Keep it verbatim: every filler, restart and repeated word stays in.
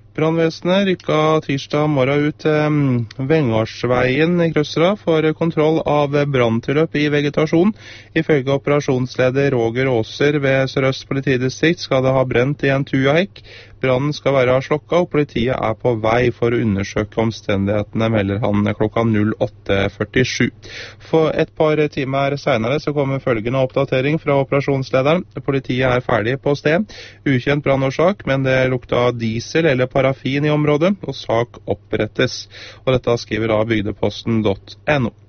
Brannvesenet rykka tirsdag morgen ut til Vengarsveien i Krøsra for kontroll av branntilløp i vegetasjon. Ifølge operasjonsleder Roger Åser ved Sør-Øst politidistrikt skal det ha brent i en tujahekk. Brannen skal være slokka, og politiet er på vei for å undersøke omstendighetene, melder han klokka åtte førtisju. For et par timer senere så kommer følgende oppdatering fra operasjonslederen. Politiet er ferdig på sted. Ukjent brannårsak, men det lukta diesel eller parafin i området, og sak opprettes. Og dette skriver av bygdeposten punktum no.